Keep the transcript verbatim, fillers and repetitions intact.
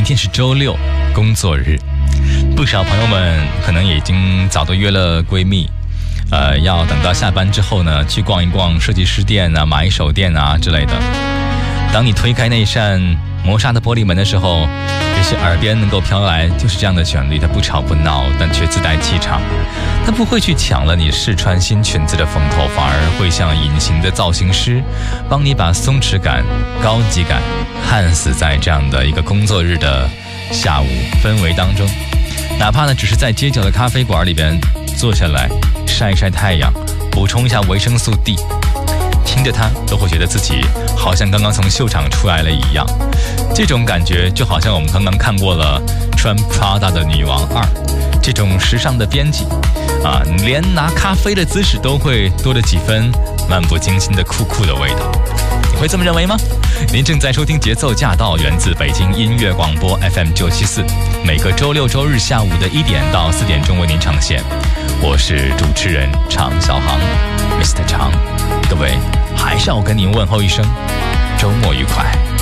天是周六，工作日，不少朋友们可能也已经早都约了闺蜜，呃，要等到下班之后呢，去逛一逛设计师店啊、买手店啊之类的。当你推开那扇磨砂的玻璃门的时候，也许耳边能够飘来就是这样的旋律，它不吵不闹，但却自带气场。它不会去抢了你试穿新裙子的风头，反而会像隐形的造型师，帮你把松弛感、高级感焊死在这样的一个工作日的下午氛围当中。哪怕呢只是在街角的咖啡馆里边坐下来晒一晒太阳，补充一下维生素 D， 听着它都会觉得自己好像刚刚从秀场出来了一样。这种感觉就好像我们刚刚看过了穿 Prada 的女王二，这种时尚的编辑啊，连拿咖啡的姿势都会多了几分漫不经心的酷酷的味道。你会这么认为吗？您正在收听节奏驾到，源自北京音乐广播 F M 九七四，每个周六周日下午的一点到四点钟为您呈现。我是主持人常小航 ，Mister 常，各位还是要跟您问候一声，周末愉快。